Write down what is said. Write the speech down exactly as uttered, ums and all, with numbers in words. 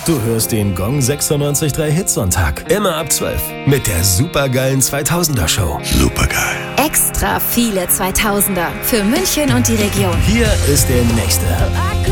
Du hörst den Gong sechsundneunzig Komma drei Hitsonntag. Immer ab zwölf. Mit der supergeilen zweitausender Show. Supergeil. Extra viele zweitausender für München und die Region. Hier ist der nächste.